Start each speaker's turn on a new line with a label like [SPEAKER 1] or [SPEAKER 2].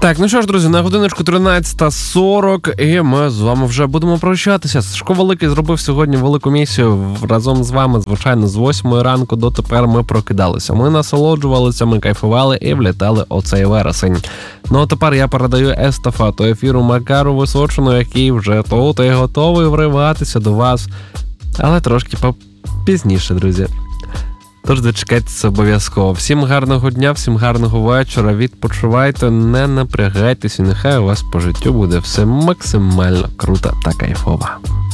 [SPEAKER 1] Так, ну що ж, друзі, на годиночку 13:40, і ми з вами вже будемо прощатися. Сашко Великий зробив сьогодні велику місію разом з вами, звичайно, з 8 ранку дотепер ми прокидалися. Ми насолоджувалися, ми кайфували і влітали оцей вересень. Ну а тепер я передаю естафету ефіру Макару Височину, який вже тут і готовий вриватися до вас, але трошки пізніше, друзі. Тож дочекайтеся обов'язково. Всім гарного дня, всім гарного вечора, відпочивайте, не напрягайтесь і нехай у вас по життю буде все максимально круто та кайфово.